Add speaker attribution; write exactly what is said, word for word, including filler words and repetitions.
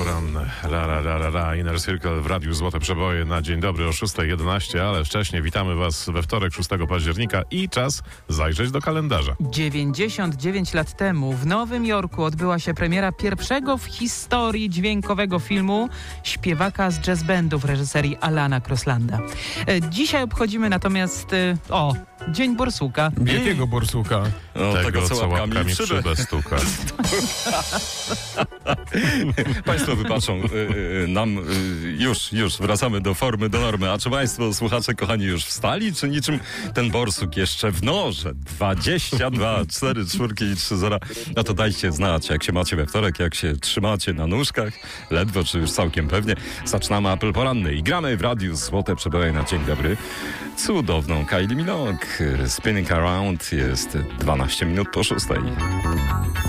Speaker 1: Sheeran, ra, ra, ra, ra, ra, Inner Circle w Radiu Złote Przeboje na dzień dobry o szósta jedenaście, ale wcześniej witamy Was we wtorek szóstego października i czas zajrzeć do kalendarza.
Speaker 2: dziewięćdziesiąt dziewięć lat temu w Nowym Jorku odbyła się premiera pierwszego w historii dźwiękowego filmu śpiewaka z jazz bandu w reżyserii Alana Crosslanda. Dzisiaj obchodzimy natomiast, o, Dzień Borsuka.
Speaker 3: Jakiego borsuka?
Speaker 1: No, tego, tego, co łapkami w szybę stuka.
Speaker 4: Państwo wybaczą y, y, nam y, już, już wracamy do formy, do normy. A czy Państwo, słuchacze kochani, już wstali? Czy niczym ten borsuk jeszcze w norze? dwadzieścia dwa, cztery, czwórki i trzy zera. No to dajcie znać, jak się macie we wtorek, jak się trzymacie na nóżkach. Ledwo, czy już całkiem pewnie. Zaczynamy apel poranny i gramy w Radiu Złote Przeboje na dzień dobry. Cudowną Kylie Minogue. Spinning Around jest dwanaście minut po szóstej.